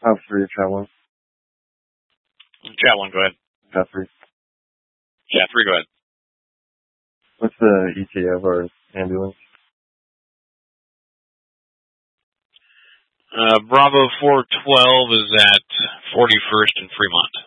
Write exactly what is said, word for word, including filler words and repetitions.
Oh, three, chat one. Chat one, go ahead. Chat three. Chat three, go ahead. What's the E T A of our ambulance? Uh, Bravo four twelve is at forty-first and Fremont.